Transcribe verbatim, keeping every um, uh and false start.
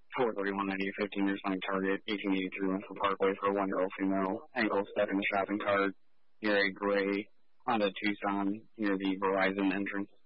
four thirty-one ninety, fifteen years on target, eighteen eighty-three Winfield Parkway for a one-year-old female. Ankle stuck in the shopping cart near a gray Honda Tucson near the Verizon entrance.